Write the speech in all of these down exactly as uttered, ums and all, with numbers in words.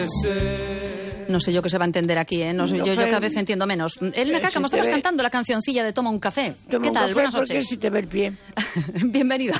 No sé yo qué se va a entender aquí, ¿eh? No sé, yo, yo cada vez entiendo menos. Elena Caca, como estabas cantando la cancioncilla de Toma un café. Toma ¿Qué tal? Un Buenas café noches. Si te ve el pie. Bienvenida.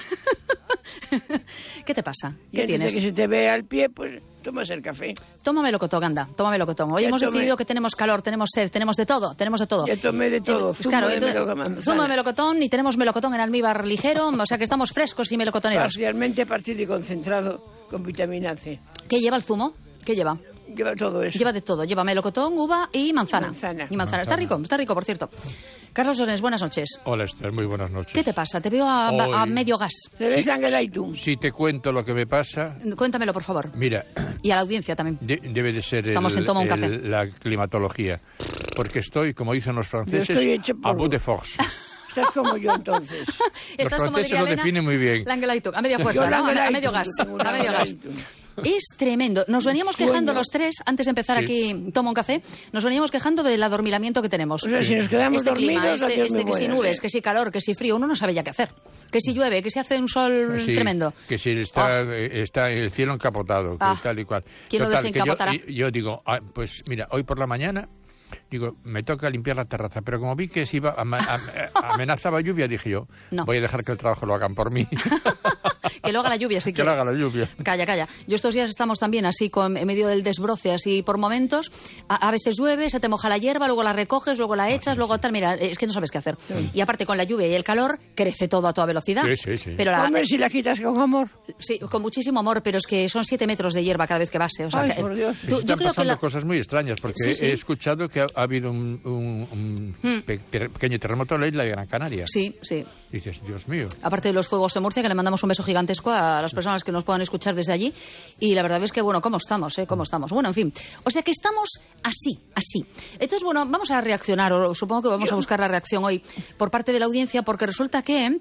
¿Qué te pasa? ¿Qué y tienes? Que se te vea el pie, pues tomas el café. Tómame locotón, anda, tómame locotón. Hoy Ya hemos tomé. decidido que tenemos calor, tenemos sed, tenemos de todo, tenemos de todo. Ya tomé de todo, Eh, zumo claro, de entonces, melocotón. zumo de melocotón y tenemos melocotón en almíbar ligero, o sea que estamos frescos y melocotoneros. Parcialmente partido y concentrado con vitamina C. ¿Qué lleva el zumo? ¿Qué lleva? Lleva todo eso. Lleva de todo, lleva melocotón, uva y manzana. Manzana. Y manzana. Está rico, está rico, por cierto. Carlos Lorenz, buenas noches. Hola Esther, muy buenas noches. ¿Qué te pasa? Te veo a, Hoy- a medio gas. ¿Le ves sangre y tú? Si te cuento lo que me pasa, Cuéntamelo, por favor. mira, Y a la audiencia también. de- debe de ser Estamos el- en Toma un café. el- la climatología. Porque estoy, como dicen los franceses, estoy hecho a polvo. bout de force. Estás como yo entonces. Estás como franceses diría lo Elena, definen muy bien. Langelaitung, a media fuerza, Yo ¿no? A, me- a Langelaitung, medio gas. tengo una A medio gas. Langelaitung. Es tremendo. Nos veníamos quejando Sueño. los tres, antes de empezar Sí. aquí, Toma un café, nos veníamos quejando del adormilamiento que tenemos. O sea, si nos quedamos Este clima, dormidos, este, adiós, este muy que si buenas, nubes, ¿eh? que si calor, que si frío, uno no sabe ya qué hacer. Que si llueve, que si hace un sol Sí, tremendo. Que si está, Oh. eh, está el cielo encapotado, que Ah, tal y cual. ¿quién lo Total, que yo, desencapotará? y- yo digo, ah, pues mira, hoy por la mañana, digo, me toca limpiar la terraza, pero como vi que se iba ama- a- amenazaba lluvia, dije yo, No. voy a dejar que el trabajo lo hagan por mí. Que lo haga la lluvia, si que lo quiere. haga la lluvia. Calla, calla. Yo estos días estamos también así con, en medio del desbroce, así por momentos. A, a veces llueve, se te moja la hierba, luego la recoges, luego la echas, luego tal. Mira, es que no sabes qué hacer. Y aparte con la lluvia y el calor, crece todo a toda velocidad. Sí, sí, sí. Pero la- Hombre, si la quitas con amor. sí, con muchísimo amor, pero es que son siete metros de hierba cada vez que base. O sea, Ay, que- por Dios. Sí, tú- se yo están creo que pasando la- cosas muy extrañas, porque Sí, sí. he escuchado que ha, ha habido un, un- un Hmm. pe- pe- pequeño terremoto en la isla de Gran Canaria. Sí, sí. Dices, Dios mío. Aparte de los fuegos de Murcia, que le mandamos un beso gigantesco a las personas que nos puedan escuchar desde allí. Y la verdad es que, bueno, ¿cómo estamos? Eh? ¿Cómo estamos? Bueno, en fin. O sea que estamos así, así. Entonces, bueno, vamos a reaccionar, o supongo que vamos a buscar la reacción hoy por parte de la audiencia, porque resulta que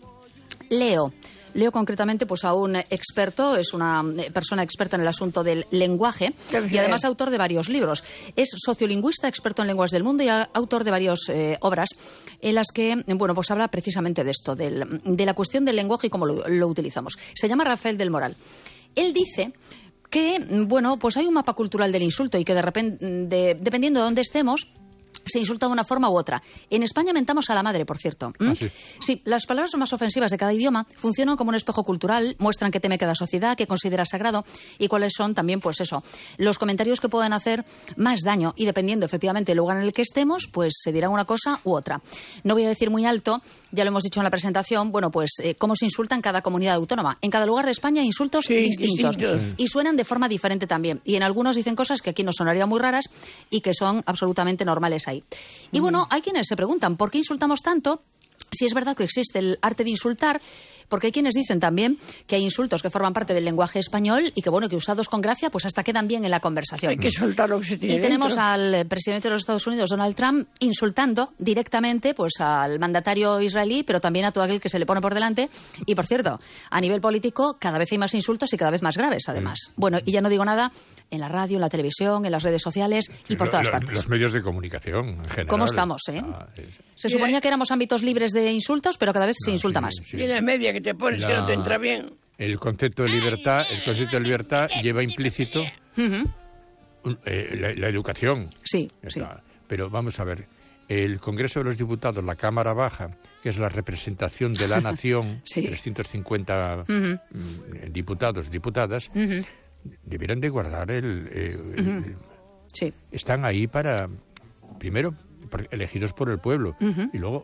Leo. Leo concretamente pues a un experto, es una eh, persona experta en el asunto del lenguaje Qué y bien. además autor de varios libros. Es sociolingüista, experto en lenguas del mundo y a- autor de varias eh, obras en las que, bueno, pues habla precisamente de esto, del- de la cuestión del lenguaje y cómo lo, lo utilizamos. Se llama Rafael del Moral. Él dice que, bueno, pues hay un mapa cultural del insulto y que de repente, de- dependiendo de dónde estemos, se insulta de una forma u otra. En España mentamos a la madre, por cierto. ¿Mm? Ah, sí. Sí, las palabras más ofensivas de cada idioma funcionan como un espejo cultural, muestran qué teme cada sociedad, qué considera sagrado y cuáles son también, pues eso, los comentarios que pueden hacer más daño. Y dependiendo efectivamente del lugar en el que estemos, pues se dirá una cosa u otra. No voy a decir muy alto, ya lo hemos dicho en la presentación, bueno, pues eh, cómo se insulta en cada comunidad autónoma. En cada lugar de España hay insultos Sí, distintos. distintos. Y suenan de forma diferente también. Y en algunos dicen cosas que aquí nos sonarían muy raras y que son absolutamente normales ahí. Y bueno, hay quienes se preguntan, ¿por qué insultamos tanto? Si es verdad que existe el arte de insultar, porque hay quienes dicen también que hay insultos que forman parte del lenguaje español y que, bueno, que usados con gracia, pues hasta quedan bien en la conversación. Hay que soltar lo que se tiene Y tenemos dentro. al eh, presidente de los Estados Unidos, Donald Trump, insultando directamente pues al mandatario israelí, pero también a todo aquel que se le pone por delante. Y, por cierto, a nivel político, cada vez hay más insultos y cada vez más graves, además. Bueno, y ya no digo nada en la radio, en la televisión, en las redes sociales y por Lo- todas lo- partes. Los medios de comunicación, en general. ¿Cómo estamos, eh? Ah, es- Se suponía que éramos ámbitos libres de insultos, pero cada vez se no, insulta sí, más. sí. Y en la media que te pones que no te La- entra bien. El concepto de libertad, el concepto de libertad lleva implícito Ujú. un- eh, la, la educación. Sí, Ya sí. está. Pero vamos a ver, el Congreso de los Diputados, la Cámara Baja, que es la representación de la nación, Sí. trescientos cincuenta Ujú. mm, diputados, diputadas, Ujú. deberán de guardar el, eh, el- Sí. están ahí para, primero, por- elegidos por el pueblo, y luego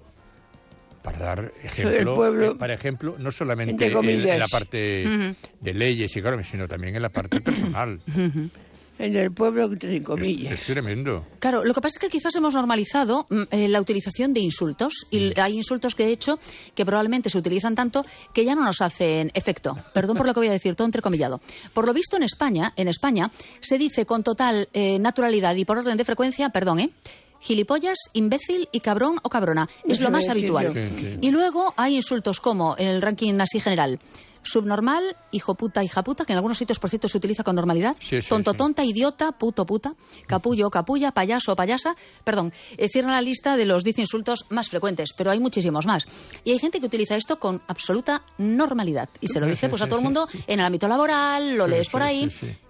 para dar ejemplo, pueblo, eh, para ejemplo, no solamente entre en, comillas. en la parte Ujú. de leyes y claro, sino también en la parte personal. En el pueblo, entre es, comillas. es tremendo. Claro, lo que pasa es que quizás hemos normalizado mm, eh, la utilización de insultos y hay insultos que, de hecho, que probablemente se utilizan tanto que ya no nos hacen efecto. Perdón por lo que voy a decir, todo entrecomillado. Por lo visto en España, en España se dice con total eh, naturalidad y por orden de frecuencia, perdón, ¿eh? Gilipollas, imbécil y cabrón o cabrona. Es lo Eso más iba a decir habitual. yo. Sí, sí. Y luego hay insultos como, en el ranking así general, subnormal, hijo puta, hija puta, que en algunos sitios, por cierto, se utiliza con normalidad. Sí, sí, tonto, sí. tonta, idiota, puto, puta, capullo, capulla, payaso, payasa. Perdón, eh, cierran la lista de los diez insultos más frecuentes, pero hay muchísimos más. Y hay gente que utiliza esto con absoluta normalidad. Y se lo Sí, dice sí, pues a sí, todo el sí. mundo en el ámbito laboral, lo Sí, lees sí, por ahí. sí, sí.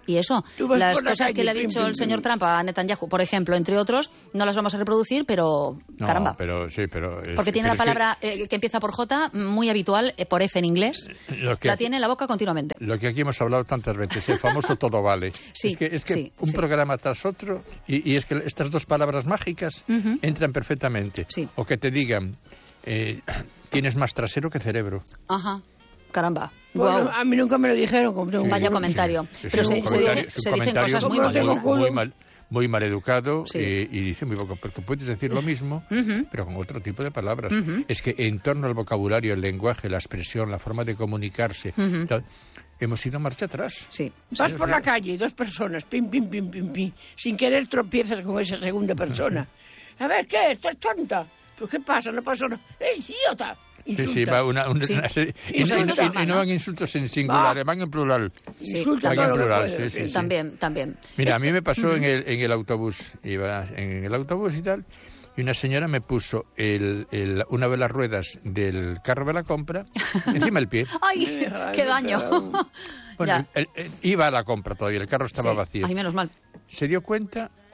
Y eso, Tú vas las por la cosas que calle, le ha pim, dicho pim, el señor pim. Trump a Netanyahu, por ejemplo, entre otros, no las vamos a reproducir, pero No, caramba. pero sí, pero... es- Porque tiene pero la es que palabra eh, que empieza por J, muy habitual, eh, por F en inglés. lo que La aquí- tiene en la boca continuamente. Lo que aquí hemos hablado tantas veces, el famoso todo vale. Sí, es que, es que sí, un sí. programa tras otro, y, y es que estas dos palabras mágicas Ujú. entran perfectamente. Sí. O que te digan, eh, tienes más trasero que cerebro. Ajá, caramba. Bueno, Guau. a mí nunca me lo dijeron. Como tengo un Vaya culo. comentario. Sí, sí, Pero es se, un se comentario- dice- es un se dicen comentario cosas muy Como tengo molestas. culo. muy mal, muy mal educado Sí. eh, y dice muy poco, porque puedes decir lo mismo, Ujú. pero con otro tipo de palabras. Ujú. Es que en torno al vocabulario, el lenguaje, la expresión, la forma de comunicarse, Ujú. tal, hemos ido marcha atrás. Sí. Vas por la calle, dos personas, pim, pim, pim, pim, pim. Sin querer tropiezas con esa segunda persona. A ver, ¿qué? ¿Estás tonta? ¿Pero qué pasa? No pasa nada. ¡Eh, idiota! Sí, Insulta. sí, va una, una- Sí. una serie- y, Insultos no- y- y normal, no ¿no? van insultos en singular, Va. van en plural. Sí. Insulta Van todo en lo que plural, puede, sí, sí, sí. También, también. Mira, a Esto- mí me pasó en, el, en el autobús, iba en el autobús y tal, y una señora me puso el, el- una de las ruedas del carro de la compra encima del pie. ¡Ay, Ay, qué daño! Bueno, Ya. el- el- iba a la compra todavía, el carro estaba Sí. vacío. Ay, menos mal. Se dio cuenta